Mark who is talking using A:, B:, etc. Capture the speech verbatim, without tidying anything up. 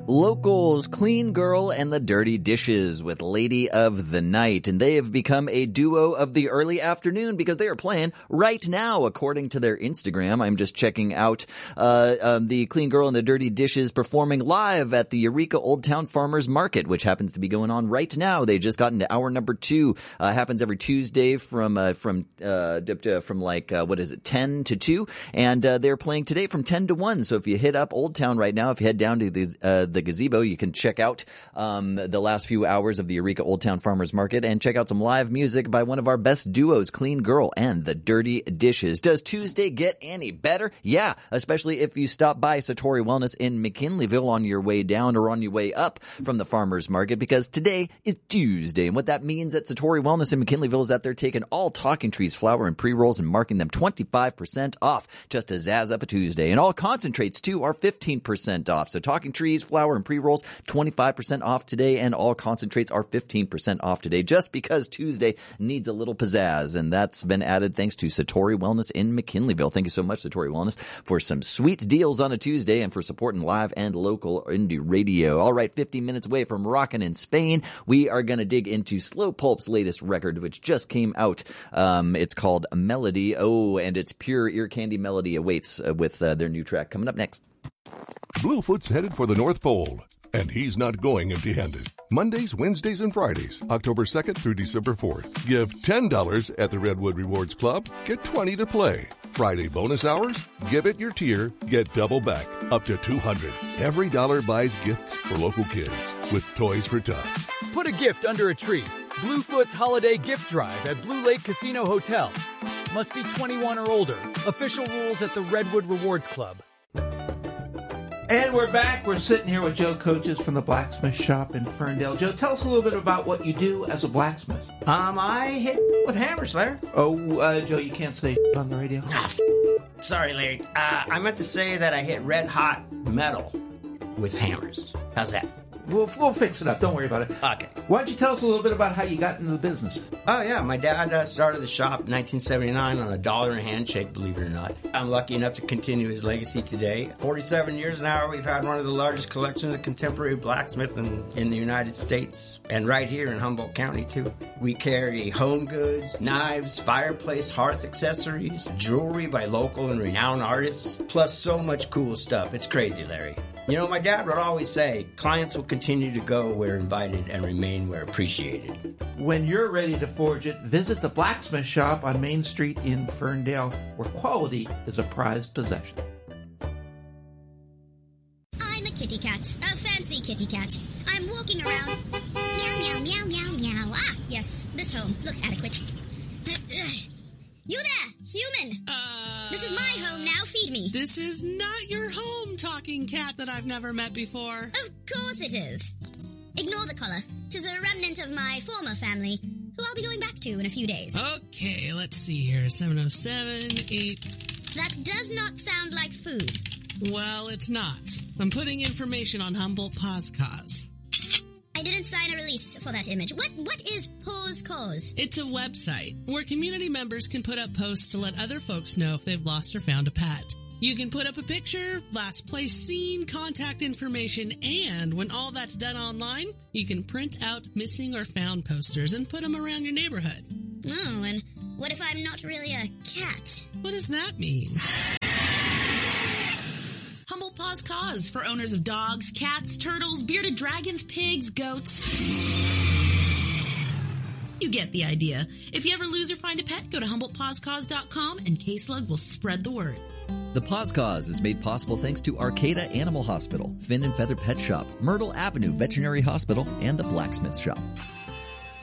A: Locals, Clean Girl and the Dirty Dishes with Lady of the Night. And they have become a duo of the early afternoon because they are playing right now, according to their Instagram. I'm just checking out uh, um, the Clean Girl and the Dirty Dishes performing live at the Eureka Old Town Farmers Market, which happens to be going on right now. They just got into hour number two. Uh, happens every Tuesday from uh, from uh, from like, uh, what is it, ten to two. And uh, they're playing today from ten to one. So if you hit up Old Town right now, if you head down to the, uh, the gazebo, you can check out um, the last few hours of the Eureka Old Town Farmers Market and check out some live music by one of our best duos, Clean Girl and the Dirty Dishes. Does Tuesday get any better? Yeah, especially if you stop by Satori Wellness in McKinleyville on your way down or on your way up from the Farmers Market, because today is Tuesday. And what that means at Satori Wellness in McKinleyville is that they're taking all Talking Trees flour and pre-rolls and marking them twenty-five percent off just to zazz up a Tuesday. And all concentrates, too, are fifteen percent off. So Talking Trees flour and pre-rolls, twenty-five percent off today, and all concentrates are fifteen percent off today, just because Tuesday needs a little pizzazz. And that's been added thanks to Satori Wellness in McKinleyville. Thank you so much, Satori Wellness, for some sweet deals on a Tuesday and for supporting live and local indie radio. All right, fifty minutes away from rockin' in Spain, we are going to dig into Slow Pulp's latest record, which just came out. Um, it's called Melody. Oh, and it's pure ear candy melody awaits uh, with uh, their new track coming up next.
B: Bluefoot's headed for the North Pole, and he's not going empty-handed. Mondays, Wednesdays, and Fridays, October second through December fourth. Give ten dollars at the Redwood Rewards Club, get twenty dollars to play. Friday bonus hours, give it your tier, get double back, up to two hundred dollars. Every dollar buys gifts for local kids with Toys for Tots.
C: Put a gift under a tree. Bluefoot's Holiday Gift Drive at Blue Lake Casino Hotel. Must be twenty-one or older. Official rules at the Redwood Rewards Club.
D: And we're back. We're sitting here with Joe Coaches from the blacksmith shop in Ferndale. Joe, tell us a little bit about what you do as a blacksmith.
E: Um, I hit with hammers, Larry.
D: Oh, uh, Joe, you can't say on the radio.
E: Ah, f- sorry, Larry. Uh, I meant to say that I hit red hot metal with hammers. How's that?
D: We'll, we'll fix it up. Don't worry about it.
E: Okay.
D: Why don't you tell us a little bit about how you got into the business?
E: Oh, yeah. My dad uh, started the shop in nineteen seventy-nine on a dollar and a handshake, believe it or not. I'm lucky enough to continue his legacy today. forty-seven years now, we've had one of the largest collections of contemporary blacksmith in, in the United States, and right here in Humboldt County, too. We carry home goods, knives, fireplace, hearth accessories, jewelry by local and renowned artists, plus so much cool stuff. It's crazy, Larry. You know, my dad would always say, clients will continue to go where invited and remain where appreciated.
D: When you're ready to forge it, visit the blacksmith shop on Main Street in Ferndale, where quality is a prized possession.
F: I'm a kitty cat, a fancy kitty cat. I'm walking around. Meow, meow, meow, meow, meow. Ah, yes, this home looks adequate. You there, human!
G: Uh,
F: this is my home now, feed me.
G: This is not your home, talking cat that I've never met before.
F: Of course it is. Ignore the collar. 'Tis a remnant of my former family, who I'll be going back to in a few days.
G: Okay, let's see here. seven oh seven, eight...
F: That does not sound like food.
G: Well, it's not. I'm putting information on Humboldt Paws Cause.
F: I didn't sign a release for that image. What What is Paws Cause?
G: It's a website where community members can put up posts to let other folks know if they've lost or found a pet. You can put up a picture, last place seen, contact information, and when all that's done online, you can print out missing or found posters and put them around your neighborhood.
F: Oh, and what if I'm not really a cat?
G: What does that mean? Humboldt Paws Cause for owners of dogs, cats, turtles, bearded dragons, pigs, goats. You get the idea. If you ever lose or find a pet, go to Humboldt Paws Cause dot com and K-Slug will spread the word.
A: The Paws Cause is made possible thanks to Arcata Animal Hospital, Fin and Feather Pet Shop, Myrtle Avenue Veterinary Hospital, and the Blacksmith Shop.